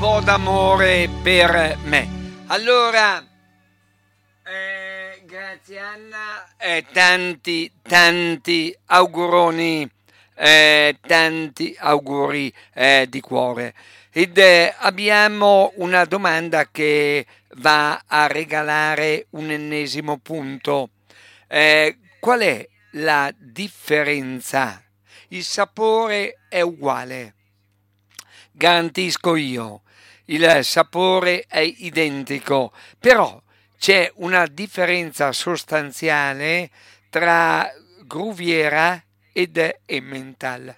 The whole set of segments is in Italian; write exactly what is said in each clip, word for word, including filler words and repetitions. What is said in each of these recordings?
po' d'amore per me. Allora, eh, grazie Anna, eh, tanti, tanti auguroni, eh, tanti auguri eh, di cuore. Ed eh, abbiamo una domanda che va a regalare un ennesimo punto. Eh, qual è la differenza? Il sapore è uguale, garantisco io, il sapore è identico, però c'è una differenza sostanziale tra Gruviera ed Emmental.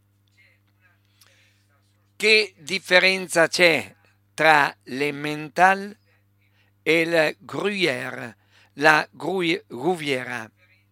Che differenza c'è tra l'Emmental e il Gruyère, la Gru- Gruviera?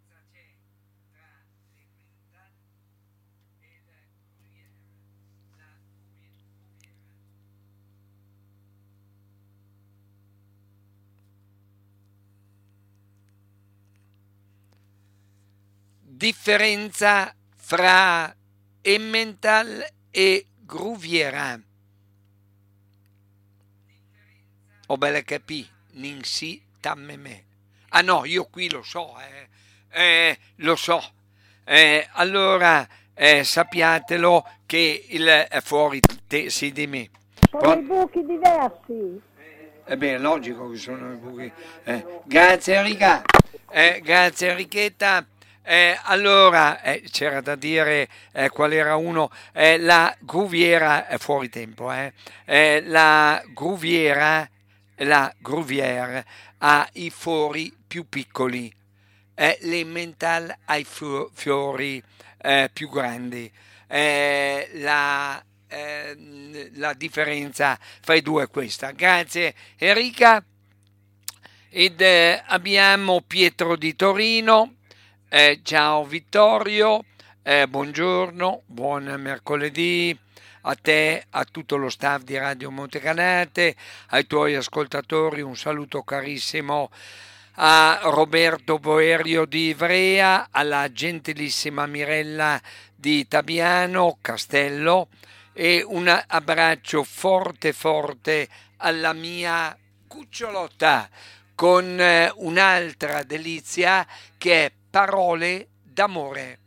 Differenza fra Emmental e Gruviera. O belle capì, ninsi tammeme. Ah no, io qui lo so, eh, eh, lo so. Eh, allora eh, sappiatelo che il è fuori te, sì, di me. Sono i buchi diversi. Eh beh, è logico che sono i buchi. Eh, grazie Enrica, eh, grazie Enrichetta. Eh, allora, eh, c'era da dire eh, qual era uno, eh, la Gruviera, è fuori tempo, eh, eh, la Gruviera, la Gruvière ha i fori più piccoli, eh, l'Emmental ha i fio- fiori eh, più grandi. Eh, la, eh, la differenza fra i due è questa. Grazie Enrica. Ed eh, abbiamo Pietro di Torino. Eh, ciao Vittorio, eh, buongiorno, buon mercoledì a te, a tutto lo staff di Radio Montecanate, ai tuoi ascoltatori un saluto carissimo a Roberto Boerio di Ivrea, alla gentilissima Mirella di Tabiano Castello e un abbraccio forte forte alla mia cucciolotta con eh, un'altra delizia che è Parole d'amore.